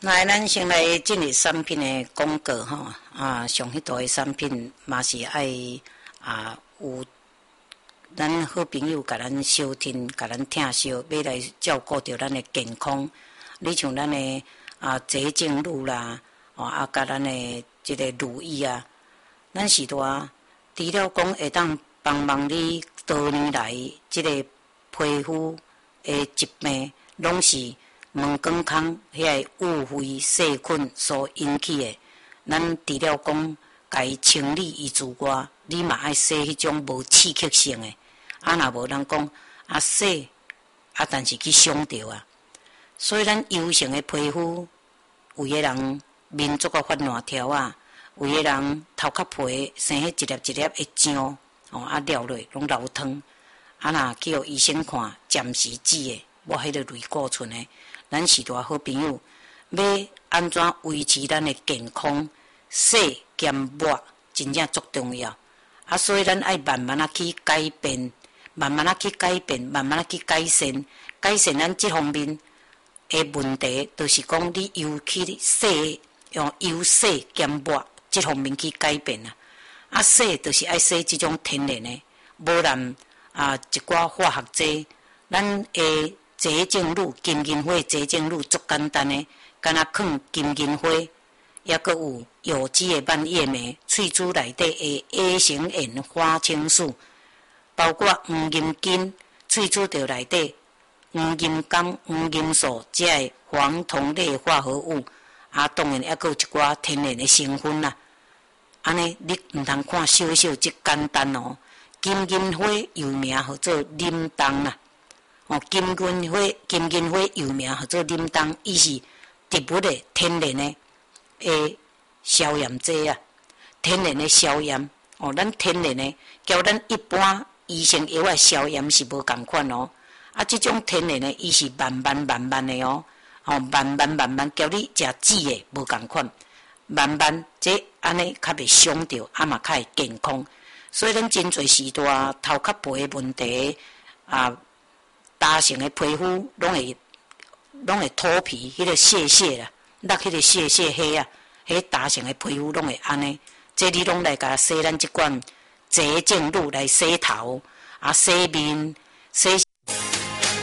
来，咱先来进入产品的广告吼上迄大的产品嘛是爱有咱好朋友甲咱收听，甲咱听收，要来照顾着咱的健康。你像咱的洁净露啦，甲咱的即个乳液啊，咱是除了讲会当帮忙你多年来即个皮肤的疾病，拢是毛光孔遐个误会细菌所引起的。咱除了讲甲伊清理以之外，你嘛爱洗迄种无刺激性的。若无人讲洗但是去伤着啊。所以咱油性的皮肤，有个人面足个发烂条啊，有个人头壳皮生迄一粒一粒的浆，了落拢流汤。若去互医生看，暂时止的，无迄个类固醇的。咱是大好朋友，要安怎维持咱的健康？洗兼抹真正足重要。所以咱爱慢慢去改变，慢慢去改变，慢慢去改善，改善咱这方面的问题，就是讲你尤其洗用油洗兼抹这方面去改变啊。洗就是爱洗这种天然的，无染一寡化学剂。咱的洁净露、金银花洁净露足简单的，敢若放金银花，也佫有有机的蔓越莓，喙珠内底的 A 型盐花青素，包括黄金根，喙珠着内底黄金苷、黄金素，这个黄酮类化合物，当然还佫有一寡天然的成分啦。安尼你毋通看小小即简单哦。金银花又名叫做林冬啦。金银花又名叫做林冬，伊是植物的天然的消炎剂啊，天然的消炎。咱天然的，交咱一般医生药的消炎是无共款哦。这种天然的，伊是慢慢的哦，慢慢，交你食止的无共款，慢慢这安尼较袂伤着，嘛较会健康。所以咱真侪时代头壳皮的问题大型的皮肤拢会脱皮，迄个屑啦，落迄个屑黑啊，迄大型的皮肤拢会安尼。这你拢来甲洗咱即款洁净露来洗头，洗面，洗。